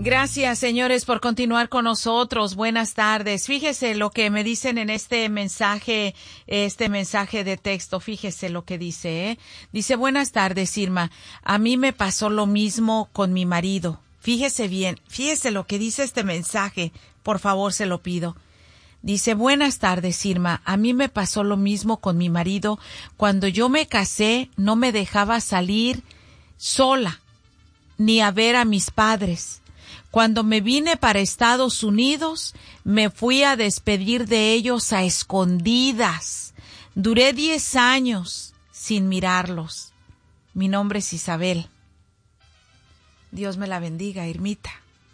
Gracias, señores, por continuar con nosotros. Buenas tardes. Fíjese lo que me dicen en este mensaje de texto. Fíjese lo que dice, ¿eh? Dice, buenas tardes, Irma. A mí me pasó lo mismo con mi marido. Fíjese bien, fíjese lo que dice este mensaje. Por favor, se lo pido. Dice, buenas tardes, Irma. A mí me pasó lo mismo con mi marido. Cuando yo me casé, no me dejaba salir sola, ni a ver a mis padres. Cuando me vine para Estados Unidos, me fui a despedir de ellos a escondidas. Duré 10 años sin mirarlos. Mi nombre es Isabel. Dios me la bendiga, Irmita.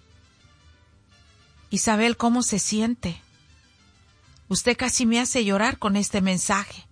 Isabel, ¿cómo se siente? Usted casi me hace llorar con este mensaje.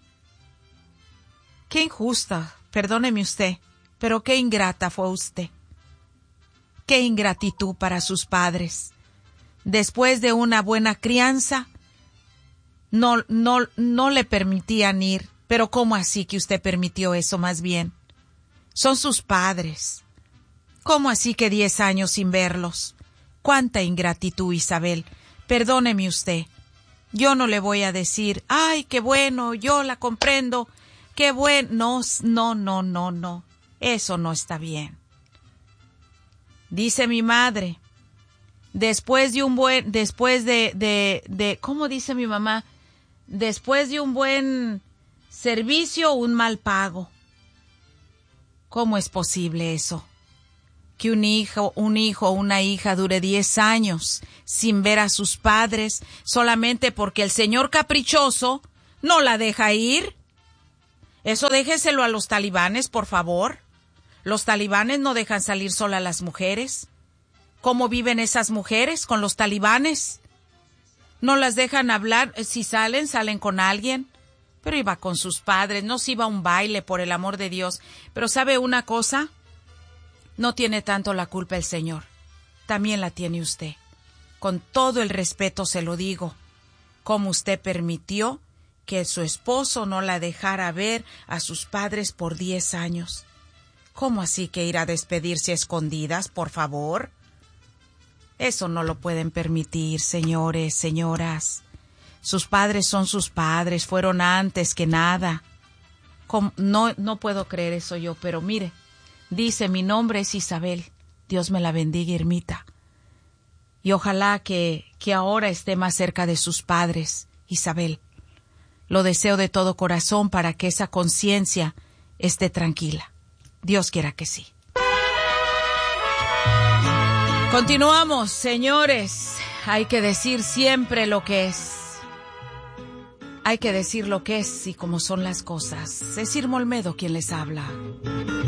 Qué injusta, perdóneme usted, pero qué ingrata fue usted. Qué ingratitud para sus padres. Después de una buena crianza, no le permitían ir. Pero ¿cómo así que usted permitió eso más bien? Son sus padres. ¿Cómo así que 10 años sin verlos? Cuánta ingratitud, Isabel. Perdóneme usted. Yo no le voy a decir, ay, qué bueno, yo la comprendo, qué bueno. No. Eso no está bien. Dice mi madre, ¿cómo dice mi mamá? Después de un buen servicio, un mal pago. ¿Cómo es posible eso? Que un hijo o una hija dure 10 años sin ver a sus padres solamente porque el señor caprichoso no la deja ir. Eso déjeselo a los talibanes, por favor. Los talibanes no dejan salir sola a las mujeres. ¿Cómo viven esas mujeres con los talibanes? No las dejan hablar. Si salen con alguien. Pero iba con sus padres, no se iba a un baile, por el amor de Dios. Pero ¿sabe una cosa? No tiene tanto la culpa el Señor. También la tiene usted. Con todo el respeto se lo digo. ¿Cómo usted permitió que su esposo no la dejara ver a sus padres por 10 años? ¿Cómo así que ir a despedirse a escondidas, por favor? Eso no lo pueden permitir, señores, señoras. Sus padres son sus padres, fueron antes que nada. No puedo creer eso yo, pero mire, dice, mi nombre es Isabel. Dios me la bendiga, Irmita. Y ojalá que ahora esté más cerca de sus padres, Isabel. Lo deseo de todo corazón para que esa conciencia esté tranquila. Dios quiera que sí. Continuamos, señores. Hay que decir siempre lo que es. Hay que decir lo que es y cómo son las cosas. Es Irma Olmedo quien les habla.